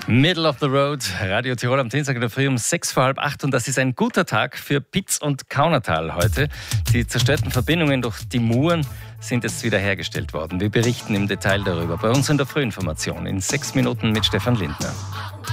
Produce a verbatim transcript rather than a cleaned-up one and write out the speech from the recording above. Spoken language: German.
Middle of the Road, Radio Tirol am Dienstag in der Früh um sechs vor halb acht. Und das ist ein guter Tag für Piz und Kaunertal heute. Die zerstörten Verbindungen durch die Muren sind jetzt wiederhergestellt worden. Wir berichten im Detail darüber bei uns in der Frühinformation in sechs Minuten mit Stefan Lindner.